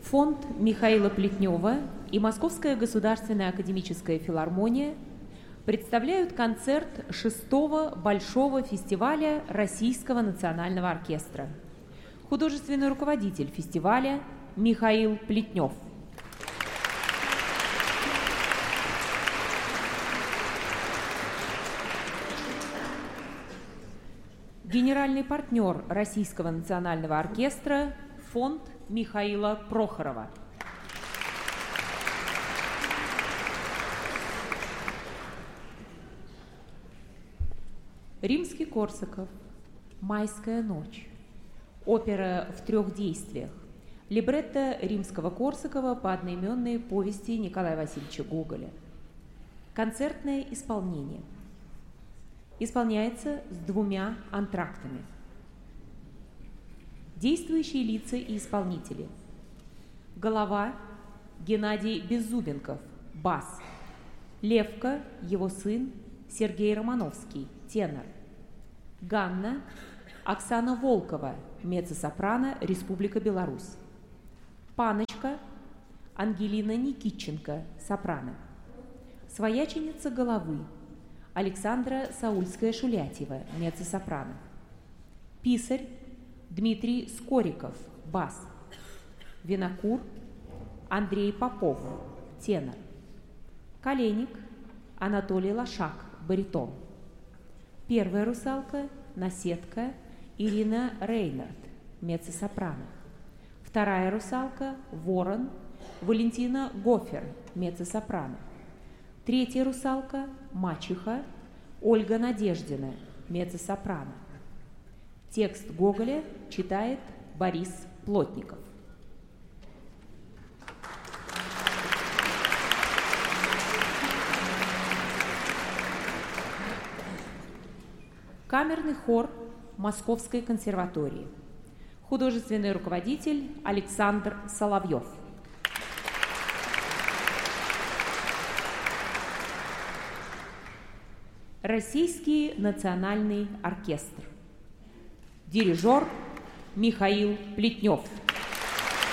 Фонд Михаила Плетнева и Московская государственная академическая филармония представляют концерт 6-го Большого фестиваля Российского национального оркестра. Художественный руководитель фестиваля Михаил Плетнев. Генеральный партнер Российского национального оркестра фонд Михаила Прохорова. Римский-Корсаков. Майская ночь. Опера в 3 действиях. Либретто Римского-Корсакова по одноименной повести Николая Васильевича Гоголя. Концертное исполнение. Исполняется с 2 антрактами. Действующие лица и исполнители. Голова Геннадий Беззубенков, бас. Левка, его сын Сергей Романовский, тенор. Ганна Оксана Волкова, меццо-сопрано, Республика Беларусь. Паночка Ангелина Никитченко, сопрано. Свояченица головы Александра Саульская-Шулятьева, меццо-сопрано. Писарь Дмитрий Скориков, бас. Винокур Андрей Попов, тенор. Коленник Анатолий Лошак, баритон. Первая русалка, наседка Ирина Рейнард, меццо-сопрано. Вторая русалка, ворон Валентина Гофер, меццо-сопрано. Третья русалка, мачеха Ольга Надеждина, меццо-сопрано. Текст Гоголя читает Борис Плотников. Камерный хор Московской консерватории. Художественный руководитель Александр Соловьев. Российский национальный оркестр. Дирижер Михаил Плетнев.